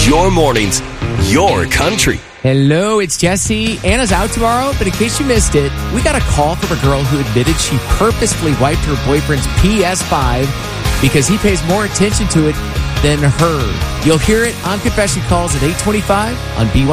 Your mornings, your country. Hello, it's Jesse. Anna's out tomorrow, but in case you missed it, we got a call from a girl who admitted she purposefully wiped her boyfriend's PS5 because he pays more attention to it than her. You'll hear it on Confession Calls at 8:25 on BY.